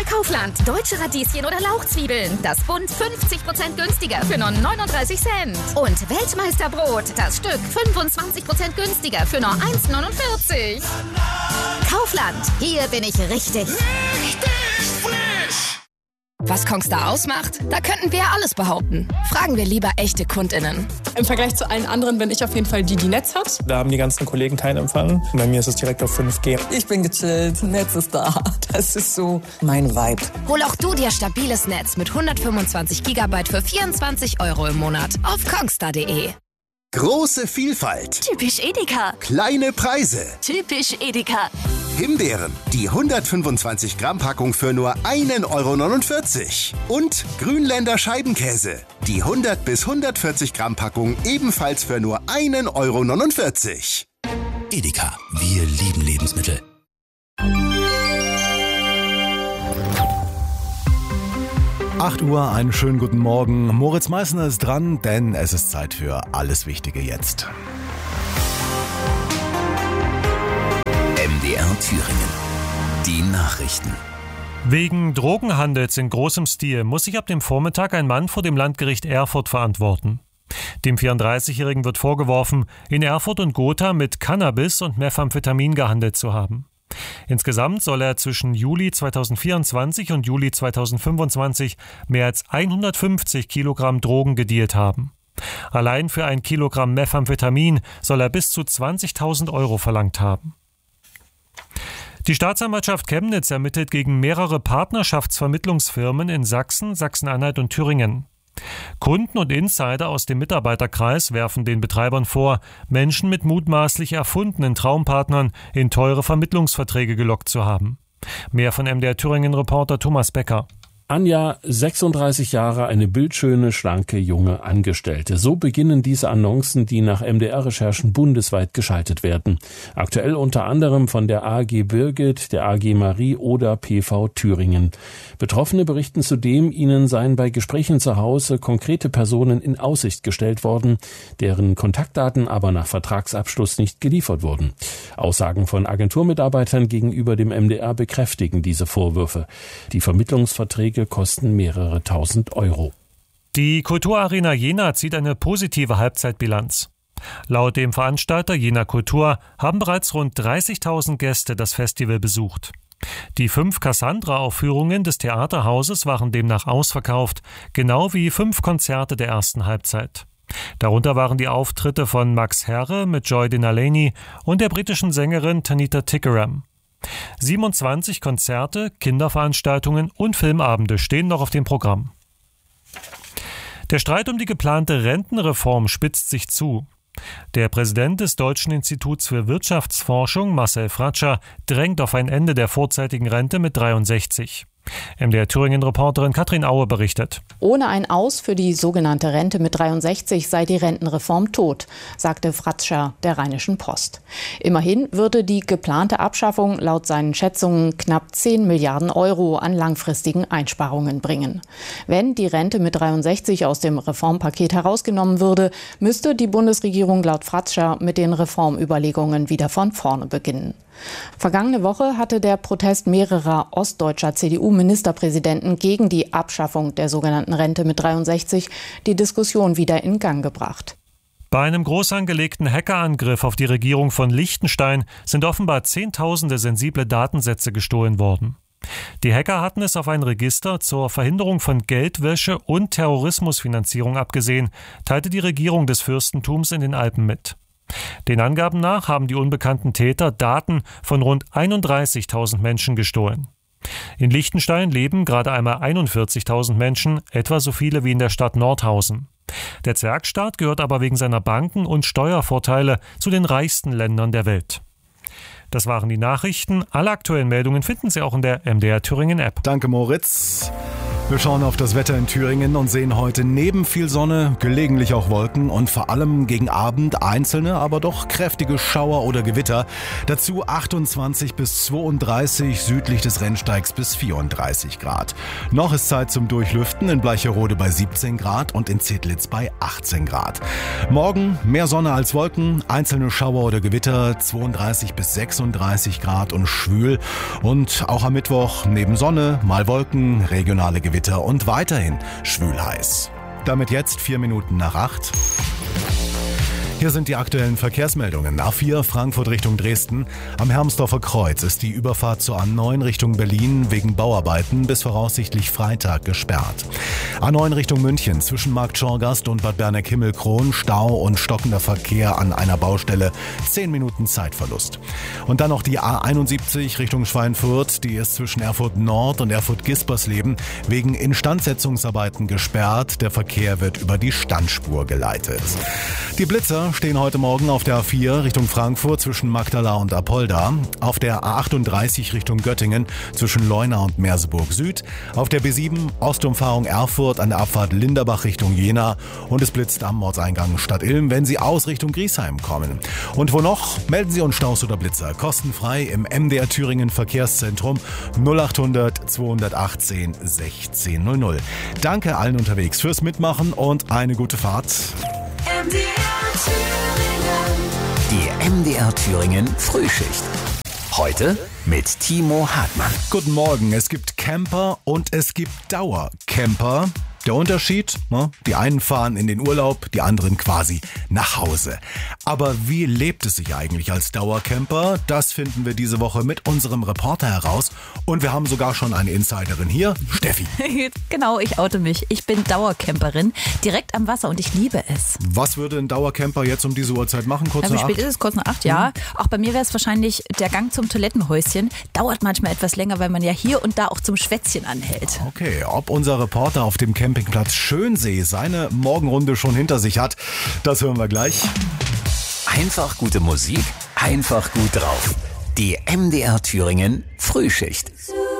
bei Kaufland. Deutsche Radieschen oder Lauchzwiebeln. Das Bund 50% günstiger für nur 39 Cent. Und Weltmeisterbrot. Das Stück 25% günstiger für nur 1,49. Kaufland. Hier bin ich richtig. Richtig frisch! Was Kongstar ausmacht? Da könnten wir ja alles behaupten. Fragen wir lieber echte KundInnen. Im Vergleich zu allen anderen bin ich auf jeden Fall die Netz hat. Da haben die ganzen Kollegen keinen Empfang. Bei mir ist es direkt auf 5G. Ich bin gechillt, Netz ist da. Das ist so mein Vibe. Hol auch du dir stabiles Netz mit 125 GB für 24 € im Monat auf kongstar.de. Große Vielfalt. Typisch Edeka. Kleine Preise. Typisch Edeka. Himbeeren, die 125 Gramm Packung für nur 1,49 €. Und Grünländer Scheibenkäse, die 100 bis 140 Gramm Packung ebenfalls für nur 1,49 €. Edeka, wir lieben Lebensmittel. Uhr, einen schönen guten Morgen. Moritz Meißner ist dran, denn es ist Zeit für Alles Wichtige jetzt. MDR Thüringen. Die Nachrichten. Wegen Drogenhandels in großem Stil muss sich ab dem Vormittag ein Mann vor dem Landgericht Erfurt verantworten. Dem 34-Jährigen wird vorgeworfen, in Erfurt und Gotha mit Cannabis und Methamphetamin gehandelt zu haben. Insgesamt soll er zwischen Juli 2024 und Juli 2025 mehr als 150 Kilogramm Drogen gedealt haben. Allein für 1 Kilogramm Methamphetamin soll er bis zu 20.000 € verlangt haben. Die Staatsanwaltschaft Chemnitz ermittelt gegen mehrere Partnerschaftsvermittlungsfirmen in Sachsen, Sachsen-Anhalt und Thüringen. Kunden und Insider aus dem Mitarbeiterkreis werfen den Betreibern vor, Menschen mit mutmaßlich erfundenen Traumpartnern in teure Vermittlungsverträge gelockt zu haben. Mehr von MDR Thüringen-Reporter Thomas Becker. Anja, 36 Jahre, eine bildschöne, schlanke, junge Angestellte. So beginnen diese Annoncen, die nach MDR-Recherchen bundesweit geschaltet werden. Aktuell unter anderem von der AG Birgit, der AG Marie oder PV Thüringen. Betroffene berichten zudem, ihnen seien bei Gesprächen zu Hause konkrete Personen in Aussicht gestellt worden, deren Kontaktdaten aber nach Vertragsabschluss nicht geliefert wurden. Aussagen von Agenturmitarbeitern gegenüber dem MDR bekräftigen diese Vorwürfe. Die Vermittlungsverträge kosten mehrere tausend €. Die Kulturarena Jena zieht eine positive Halbzeitbilanz. Laut dem Veranstalter Jena Kultur haben bereits rund 30.000 Gäste das Festival besucht. Die 5 Cassandra-Aufführungen des Theaterhauses waren demnach ausverkauft, genau wie 5 Konzerte der ersten Halbzeit. Darunter waren die Auftritte von Max Herre mit Joy Denaleni und der britischen Sängerin Tanita Tikaram. 27 Konzerte, Kinderveranstaltungen und Filmabende stehen noch auf dem Programm. Der Streit um die geplante Rentenreform spitzt sich zu. Der Präsident des Deutschen Instituts für Wirtschaftsforschung, Marcel Fratscher, drängt auf ein Ende der vorzeitigen Rente mit 63. MDR Thüringen-Reporterin Katrin Aue berichtet. Ohne ein Aus für die sogenannte Rente mit 63 sei die Rentenreform tot, sagte Fratscher der Rheinischen Post. Immerhin würde die geplante Abschaffung laut seinen Schätzungen knapp 10 Milliarden € an langfristigen Einsparungen bringen. Wenn die Rente mit 63 aus dem Reformpaket herausgenommen würde, müsste die Bundesregierung laut Fratscher mit den Reformüberlegungen wieder von vorne beginnen. Vergangene Woche hatte der Protest mehrerer ostdeutscher CDU-Ministerpräsidenten gegen die Abschaffung der sogenannten Rente mit 63 die Diskussion wieder in Gang gebracht. Bei einem groß angelegten Hackerangriff auf die Regierung von Liechtenstein sind offenbar Zehntausende sensible Datensätze gestohlen worden. Die Hacker hatten es auf ein Register zur Verhinderung von Geldwäsche und Terrorismusfinanzierung abgesehen, teilte die Regierung des Fürstentums in den Alpen mit. Den Angaben nach haben die unbekannten Täter Daten von rund 31.000 Menschen gestohlen. In Liechtenstein leben gerade einmal 41.000 Menschen, etwa so viele wie in der Stadt Nordhausen. Der Zwergstaat gehört aber wegen seiner Banken- und Steuervorteile zu den reichsten Ländern der Welt. Das waren die Nachrichten. Alle aktuellen Meldungen finden Sie auch in der MDR Thüringen App. Danke, Moritz. Wir schauen auf das Wetter in Thüringen und sehen heute neben viel Sonne gelegentlich auch Wolken und vor allem gegen Abend einzelne, aber doch kräftige Schauer oder Gewitter. Dazu 28 bis 32, südlich des Rennsteigs bis 34 Grad. Noch ist Zeit zum Durchlüften, in Bleicherode bei 17 Grad und in Zedlitz bei 18 Grad. Morgen mehr Sonne als Wolken, einzelne Schauer oder Gewitter, 32 bis 36 Grad und schwül. Und auch am Mittwoch neben Sonne, mal Wolken, regionale Gewitter und weiterhin schwül heiß. Damit jetzt 4 Minuten nach 8. Hier sind die aktuellen Verkehrsmeldungen. A4 Frankfurt Richtung Dresden. Am Hermsdorfer Kreuz ist die Überfahrt zur A9 Richtung Berlin wegen Bauarbeiten bis voraussichtlich Freitag gesperrt. A9 Richtung München zwischen Markt Schorgast und Bad Berneck-Himmelkron Stau und stockender Verkehr an einer Baustelle. 10 Minuten Zeitverlust. Und dann noch die A71 Richtung Schweinfurt. Die ist zwischen Erfurt Nord und Erfurt Gispersleben wegen Instandsetzungsarbeiten gesperrt. Der Verkehr wird über die Standspur geleitet. Die Blitzer stehen heute Morgen auf der A4 Richtung Frankfurt zwischen Magdala und Apolda, auf der A38 Richtung Göttingen zwischen Leuna und Merseburg Süd, auf der B7 Ostumfahrung Erfurt an der Abfahrt Linderbach Richtung Jena und es blitzt am Ortseingang Stadtilm, wenn Sie aus Richtung Griesheim kommen. Und wo noch? Melden Sie uns Staus oder Blitzer kostenfrei im MDR Thüringen Verkehrszentrum 0800 218 1600. Danke allen unterwegs fürs Mitmachen und eine gute Fahrt. Die MDR Thüringen Frühschicht. Heute mit Timo Hartmann. Guten Morgen. Es gibt Camper und es gibt Dauercamper. Der Unterschied? Die einen fahren in den Urlaub, die anderen quasi nach Hause. Aber wie lebt es sich eigentlich als Dauercamper? Das finden wir diese Woche mit unserem Reporter heraus. Und wir haben sogar schon eine Insiderin hier, Steffi. Genau, ich oute mich. Ich bin Dauercamperin, direkt am Wasser und ich liebe es. Was würde ein Dauercamper jetzt um diese Uhrzeit machen? Kurz nach 8? Wie spät ist es? Kurz nach 8, ja. Auch bei mir wäre es wahrscheinlich der Gang zum Toilettenhäuschen. Dauert manchmal etwas länger, weil man ja hier und da auch zum Schwätzchen anhält. Okay, ob unser Reporter auf dem Campingplatz Schönsee seine Morgenrunde schon hinter sich hat, das hören wir gleich. Einfach gute Musik, einfach gut drauf. Die MDR Thüringen Frühschicht.